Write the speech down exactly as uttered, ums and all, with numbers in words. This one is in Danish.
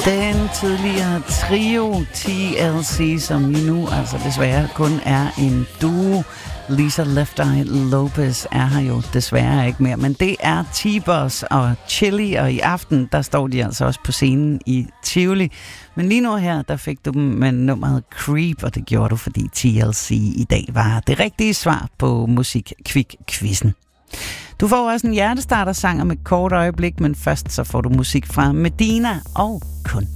Den tidligere trio T L C, som lige nu altså desværre kun er en duo. Lisa Left Eye Lopez er her jo desværre ikke mere, men det er T-Boz og Chili, og i aften, der står de altså også på scenen i Tivoli. Men lige nu her, der fik du dem med nummeret Creep, og det gjorde du, fordi T L C i dag var det rigtige svar på Musik-Kvik-quizzen. Du får også en hjertestarter-sang om et kort øjeblik, men først så får du musik fra Medina og kun